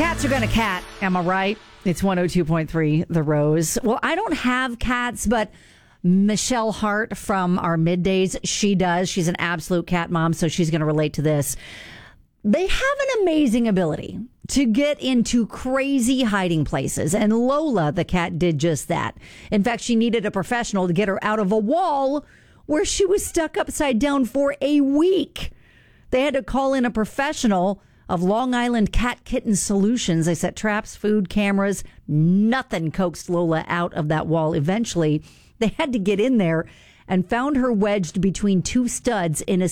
Cats are gonna cat, am I right? It's 102.3 The Rose. Well, I don't have cats, but Michelle Hart from our middays, she does. She's an absolute cat mom, so she's going to relate to this. They have an amazing ability to get into crazy hiding places, and Lola, the cat, did just that. In fact, she needed a professional to get her out of a wall where she was stuck upside down for a week. They had to call in a professional of Long Island Cat Kitten Solutions. They set traps, food, cameras. Nothing coaxed Lola out of that wall. Eventually, they had to get in there and found her wedged between two studs in a